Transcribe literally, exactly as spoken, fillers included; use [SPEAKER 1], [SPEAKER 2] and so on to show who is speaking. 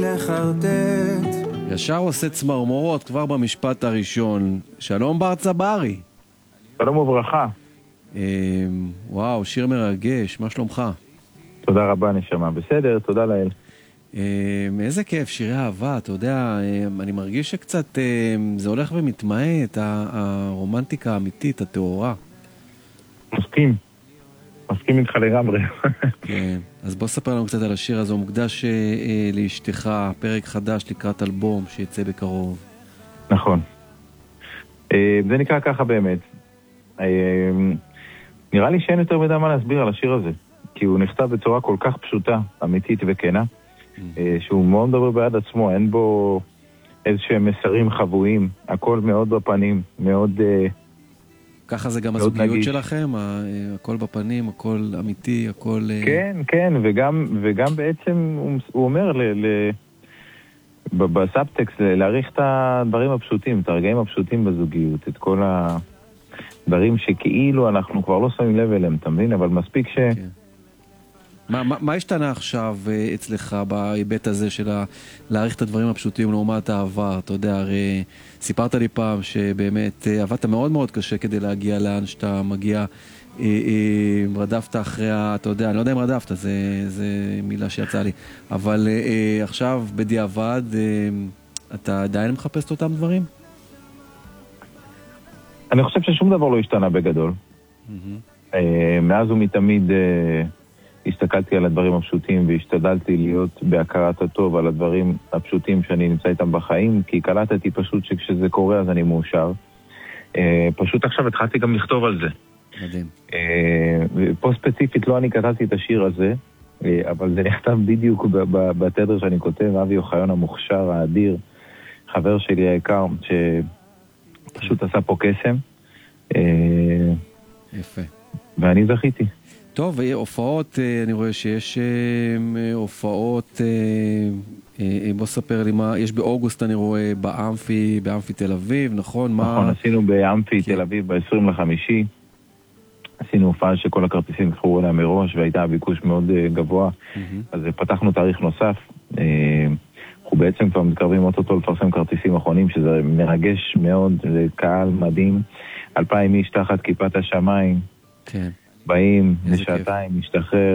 [SPEAKER 1] ישר עושה צמרמורות כבר במשפט הראשון. שלום בר צברי.
[SPEAKER 2] שלום וברכה.
[SPEAKER 1] וואו, שיר מרגש, מה שלומך?
[SPEAKER 2] תודה רבה נשמה, בסדר, תודה לאל.
[SPEAKER 1] איזה כיף, שירי אהבה, אתה יודע, אני מרגיש שקצת זה הולך ומתמעט, הרומנטיקה האמיתית, התאורה.
[SPEAKER 2] מסכים, מסכים איתך לגמרי.
[SPEAKER 1] כן, אז בוא ספר לנו קצת על השיר הזה, הוא מוקדש לאשתך, פרק חדש לקראת אלבום שיצא בקרוב.
[SPEAKER 2] נכון. זה נקרא ככה באמת. נראה לי שאין יותר מידע מה להסביר על השיר הזה, כי הוא נכתב בצורה כל כך פשוטה, אמיתית וכנה, שהוא מאוד מדבר בעד עצמו, אין בו איזשהם מסרים חבויים, הכל מאוד בפנים, מאוד
[SPEAKER 1] ככה זה גם הזוגיות שלכם, הכל בפנים, הכל אמיתי, הכל...
[SPEAKER 2] כן, כן, וגם, וגם בעצם הוא אומר בסאבטקסט להעריך את הדברים הפשוטים, את הרגעים הפשוטים בזוגיות, את כל הדברים שכאילו אנחנו כבר לא שמים לב אליהם, אתה מבין? אבל מספיק ש...
[SPEAKER 1] מה, מה, מה השתנה עכשיו אצלך בהיבט הזה של להעריך את הדברים הפשוטים לעומת העבר? אתה יודע, הרי סיפרת לי פעם שבאמת עבדת מאוד מאוד קשה כדי להגיע לאן שאתה מגיע, אה, אה, רדפת אחרי, אתה יודע, אני לא יודע אם רדפת, זה, זה מילה שיצאה לי, אבל אה, אה, עכשיו בדיעבד אה, אתה עדיין מחפש את אותם דברים?
[SPEAKER 2] אני חושב ששום דבר לא השתנה בגדול. Mm-hmm. אה, מאז ומתמיד... אה, הסתכלתי על הדברים הפשוטים והשתדלתי להיות בהכרת הטוב על הדברים הפשוטים שאני נמצא איתם בחיים, כי קלטתי פשוט שכשזה קורה אז אני מאושר. פשוט עכשיו התחלתי גם לכתוב על זה.
[SPEAKER 1] מדהים.
[SPEAKER 2] פה ספציפית לא אני כתבתי את השיר הזה, אבל זה נכתב בדיוק בתדר שאני כותב, אבי אוחיון המוכשר, האדיר, חבר שלי היקר, שפשוט עשה פה קסם.
[SPEAKER 1] יפה.
[SPEAKER 2] ואני זכיתי.
[SPEAKER 1] טוב, הופעות, אני רואה שיש הופעות, בוא ספר לי מה, יש באוגוסט אני רואה באמפי, באמפי תל אביב, נכון?
[SPEAKER 2] נכון, עשינו באמפי תל אביב ב-עשרים לחמישי, עשינו הופעה שכל הכרטיסים נבחרו אליה מראש והייתה ביקוש מאוד גבוה, אז פתחנו תאריך נוסף, אנחנו בעצם כבר מתקרבים אותו לפרסם כרטיסים אחרונים, שזה מרגש מאוד, זה קהל מדהים, אלפיים איש תחת כיפת השמיים.
[SPEAKER 1] כן.
[SPEAKER 2] באים לשעתיים, משתחרר.